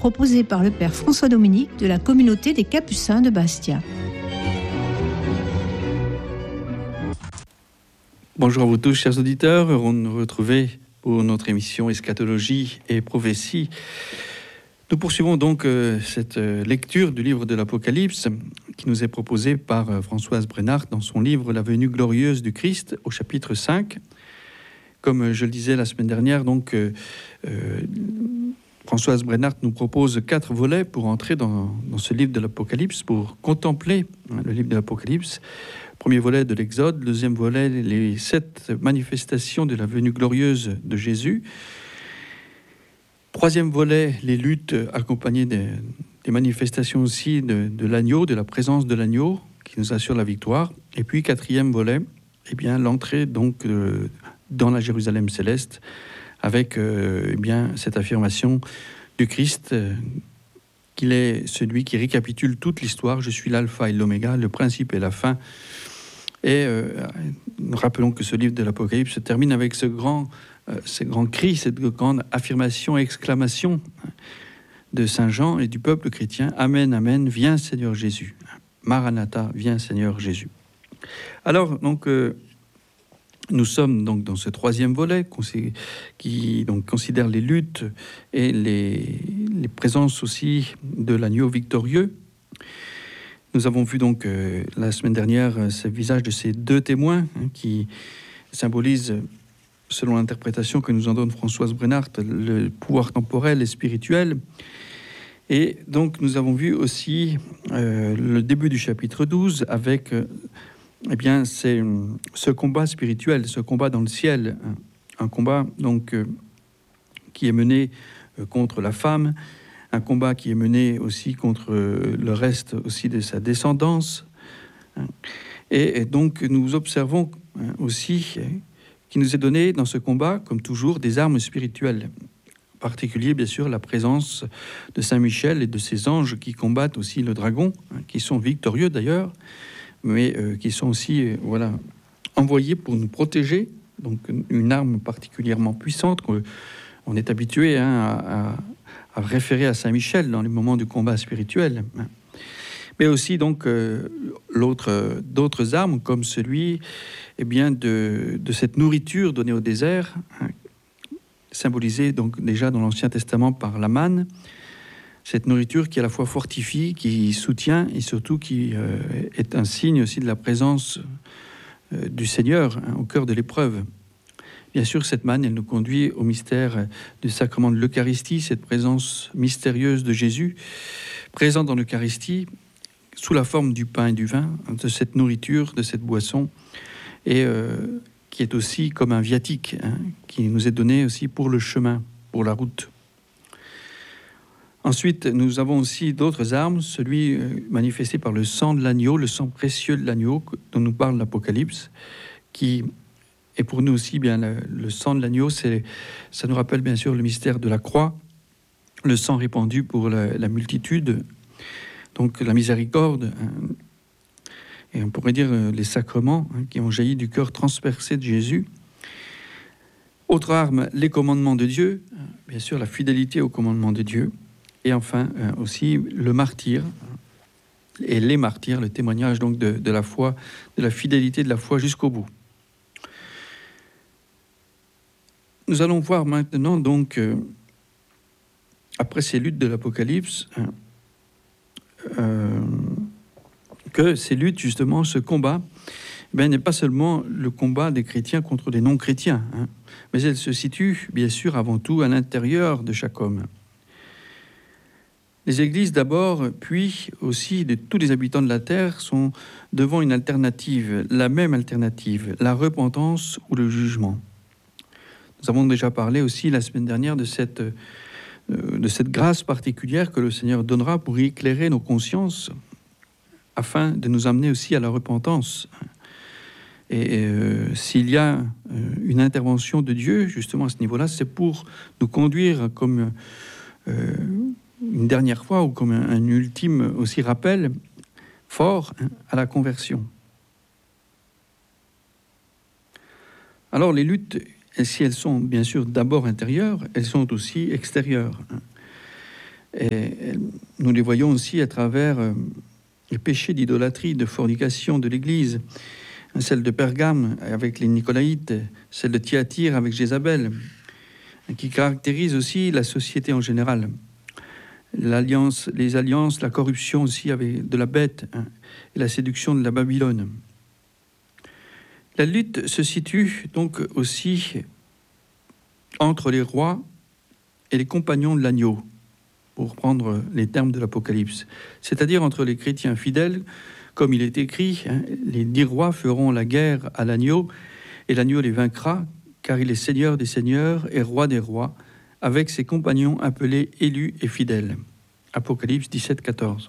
proposé par le Père François Dominique de la communauté des Capucins de Bastia. Bonjour à vous tous, chers auditeurs. On nous retrouve pour notre émission Eschatologie et Prophétie. Nous poursuivons donc cette lecture du livre de l'Apocalypse qui nous est proposée par Françoise Brennart dans son livre La venue glorieuse du Christ au chapitre 5. Comme je le disais la semaine dernière, donc Françoise Brennart nous propose 4 volets pour entrer dans ce livre de l'Apocalypse, pour contempler le livre de l'Apocalypse. Premier volet de l'Exode, deuxième volet, les 7 manifestations de la venue glorieuse de Jésus. Troisième volet, les luttes accompagnées des manifestations aussi de l'agneau, de la présence de l'agneau qui nous assure la victoire. Et puis quatrième volet, eh bien, l'entrée donc dans la Jérusalem céleste avec eh bien, cette affirmation du Christ qu'il est celui qui récapitule toute l'histoire. Je suis l'alpha et l'oméga, le principe et la fin. Et nous rappelons que ce livre de l'Apocalypse se termine avec ce grand cri, cette grande affirmation, exclamation de Saint Jean et du peuple chrétien. Amen, amen, viens Seigneur Jésus. Maranatha, viens Seigneur Jésus. Alors, donc, nous sommes donc dans ce troisième volet qui donc considère les luttes et les présences aussi de l'agneau victorieux. Nous avons vu donc la semaine dernière ce visage de ces 2 témoins qui symbolisent, selon l'interprétation que nous en donne Françoise Brennart, le pouvoir temporel et spirituel. Et donc nous avons vu aussi le début du chapitre 12 avec eh bien, c'est ce combat spirituel, ce combat dans le ciel, un combat donc qui est mené contre la femme, un combat qui est mené aussi contre le reste aussi de sa descendance. Et donc nous observons aussi qu'il nous est donné dans ce combat, comme toujours, des armes spirituelles. En particulier, bien sûr, la présence de Saint Michel et de ses anges qui combattent aussi le dragon, qui sont victorieux d'ailleurs, mais qui sont aussi envoyés pour nous protéger. Donc une arme particulièrement puissante qu'on est habitué à référer à Saint Michel dans les moments du combat spirituel. Mais aussi donc d'autres armes comme celui eh bien, de cette nourriture donnée au désert, symbolisée donc déjà dans l'Ancien Testament par la manne. Cette nourriture qui à la fois fortifie, qui soutient et surtout qui est un signe aussi de la présence du Seigneur au cœur de l'épreuve. Bien sûr, cette manne, elle nous conduit au mystère du sacrement de l'Eucharistie, cette présence mystérieuse de Jésus, présente dans l'Eucharistie, sous la forme du pain et du vin, de cette nourriture, de cette boisson, et qui est aussi comme un viatique, qui nous est donné aussi pour le chemin, pour la route. Ensuite, nous avons aussi d'autres armes, celui manifesté par le sang de l'agneau, le sang précieux de l'agneau, dont nous parle l'Apocalypse, qui et pour nous aussi, bien, le sang de l'agneau, ça nous rappelle bien sûr le mystère de la croix, le sang répandu pour la multitude, donc la miséricorde, et on pourrait dire les sacrements qui ont jailli du cœur transpercé de Jésus. Autre arme, les commandements de Dieu, bien sûr la fidélité aux commandements de Dieu, et enfin aussi le martyr, et les martyrs, le témoignage donc de la foi, de la fidélité de la foi jusqu'au bout. Nous allons voir maintenant, donc, après ces luttes de l'Apocalypse, que ces luttes, justement, ce combat, n'est pas seulement le combat des chrétiens contre des non-chrétiens, mais elle se situe, bien sûr, avant tout à l'intérieur de chaque homme. Les églises d'abord, puis aussi de tous les habitants de la terre, sont devant une alternative, la même alternative, la repentance ou le jugement. Nous avons déjà parlé aussi la semaine dernière de cette grâce particulière que le Seigneur donnera pour éclairer nos consciences afin de nous amener aussi à la repentance. Et s'il y a une intervention de Dieu, justement à ce niveau-là, c'est pour nous conduire comme une dernière fois ou comme un ultime aussi rappel fort à la conversion. Alors les luttes, et si elles sont bien sûr d'abord intérieures, elles sont aussi extérieures. Et nous les voyons aussi à travers les péchés d'idolâtrie, de fornication de l'Église, celle de Pergame avec les Nicolaïtes, celle de Thyatire avec Jézabel, qui caractérise aussi la société en général. Les alliances, la corruption aussi avec de la bête, et la séduction de la Babylone. La lutte se situe donc aussi entre les rois et les compagnons de l'agneau, pour prendre les termes de l'Apocalypse, c'est-à-dire entre les chrétiens fidèles, comme il est écrit, les 10 rois feront la guerre à l'agneau, et l'agneau les vaincra, car il est Seigneur des seigneurs et Roi des rois, avec ses compagnons appelés élus et fidèles. Apocalypse 17, 14.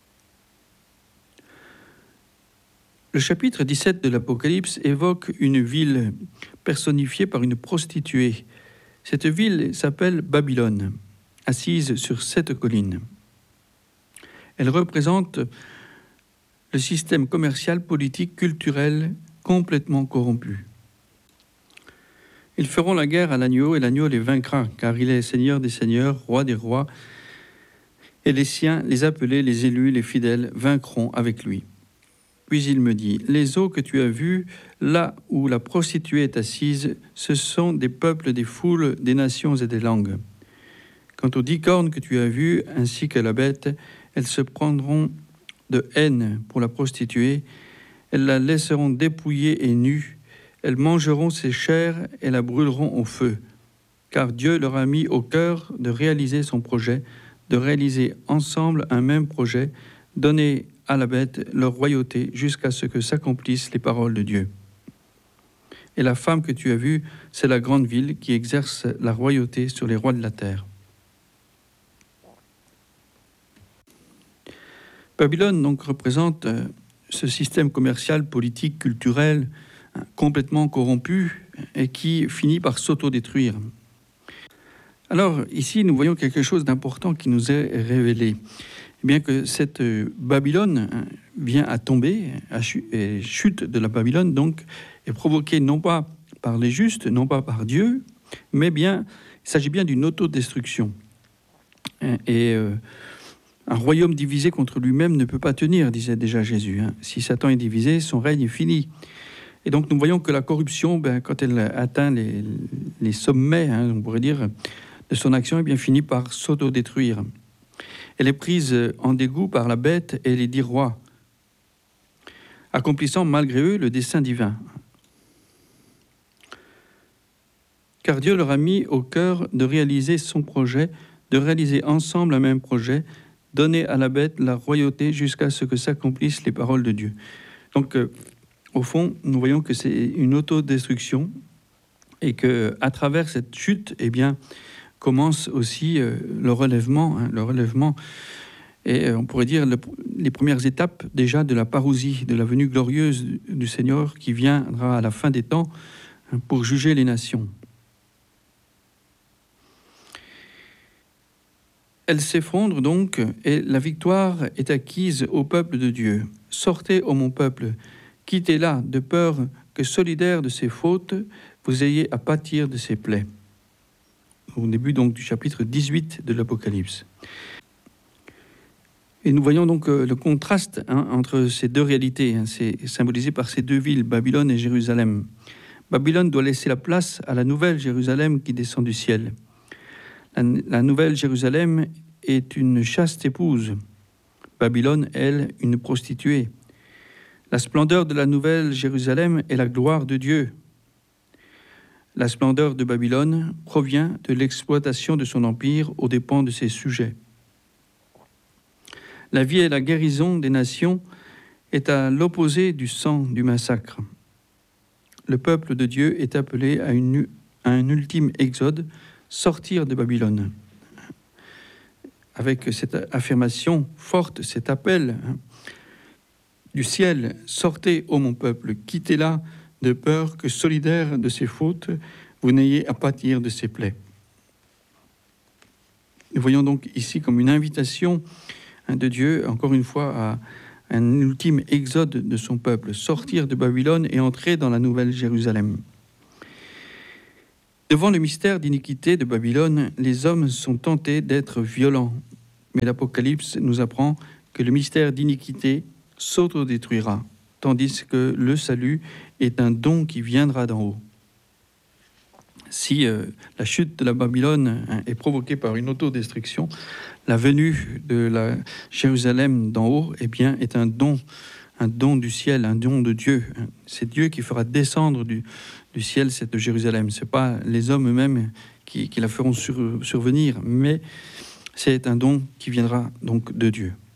Le chapitre 17 de l'Apocalypse évoque une ville personnifiée par une prostituée. Cette ville s'appelle Babylone, assise sur 7 collines. Elle représente le système commercial, politique, culturel complètement corrompu. Ils feront la guerre à l'agneau et l'agneau les vaincra, car il est Seigneur des seigneurs, Roi des rois, et les siens, les appelés, les élus, les fidèles, vaincront avec lui. Puis il me dit, les eaux que tu as vues, là où la prostituée est assise, ce sont des peuples, des foules, des nations et des langues. Quant aux 10 cornes que tu as vues, ainsi que la bête, elles se prendront de haine pour la prostituée, elles la laisseront dépouillée et nue, elles mangeront ses chairs et la brûleront au feu, car Dieu leur a mis au cœur de réaliser son projet, de réaliser ensemble un même projet, donner à la bête leur royauté jusqu'à ce que s'accomplissent les paroles de Dieu. Et la femme que tu as vue, c'est la grande ville qui exerce la royauté sur les rois de la terre. Babylone donc représente ce système commercial, politique, culturel, complètement corrompu et qui finit par s'autodétruire. Alors ici, nous voyons quelque chose d'important qui nous est révélé. Eh bien que cette Babylone vient à tomber, chute de la Babylone donc, est provoquée non pas par les justes, non pas par Dieu, mais bien, il s'agit bien d'une autodestruction. Et un royaume divisé contre lui-même ne peut pas tenir, disait déjà Jésus. Si Satan est divisé, son règne est fini. Et donc nous voyons que la corruption, quand elle atteint les sommets, on pourrait dire, de son action, eh bien, finit par s'autodétruire. Elle est prise en dégoût par la bête et les 10 rois, accomplissant malgré eux le dessein divin. Car Dieu leur a mis au cœur de réaliser son projet, de réaliser ensemble un même projet, donner à la bête la royauté jusqu'à ce que s'accomplissent les paroles de Dieu. Donc, au fond, nous voyons que c'est une autodestruction et qu'à travers cette chute, eh bien, commence aussi le relèvement. Et on pourrait dire les premières étapes déjà de la parousie, de la venue glorieuse du Seigneur qui viendra à la fin des temps pour juger les nations. Elle s'effondre donc et la victoire est acquise au peuple de Dieu. Sortez, ô mon peuple, quittez-la de peur que, solidaire de ses fautes, vous ayez à pâtir de ses plaies. Au début donc du chapitre 18 de l'Apocalypse. Et nous voyons donc le contraste entre ces deux réalités. C'est symbolisé par ces deux villes, Babylone et Jérusalem. Babylone doit laisser la place à la nouvelle Jérusalem qui descend du ciel. La nouvelle Jérusalem est une chaste épouse. Babylone, elle, une prostituée. La splendeur de la nouvelle Jérusalem est la gloire de Dieu. La splendeur de Babylone provient de l'exploitation de son empire aux dépens de ses sujets. La vie et la guérison des nations est à l'opposé du sang du massacre. Le peuple de Dieu est appelé à un ultime exode, sortir de Babylone. Avec cette affirmation forte, cet appel du ciel, sortez, ô mon peuple, quittez-la de peur que, solidaire de ses fautes, vous n'ayez à pâtir de ses plaies. Nous voyons donc ici comme une invitation de Dieu, encore une fois, à un ultime exode de son peuple, sortir de Babylone et entrer dans la nouvelle Jérusalem. Devant le mystère d'iniquité de Babylone, les hommes sont tentés d'être violents, mais l'Apocalypse nous apprend que le mystère d'iniquité s'autodétruira, tandis que le salut est un don qui viendra d'en haut. Si la chute de la Babylone est provoquée par une autodestruction, la venue de la Jérusalem d'en haut, eh bien, est un don du ciel, un don de Dieu. C'est Dieu qui fera descendre du ciel cette Jérusalem. Ce n'est pas les hommes eux-mêmes qui la feront survenir, mais c'est un don qui viendra donc de Dieu.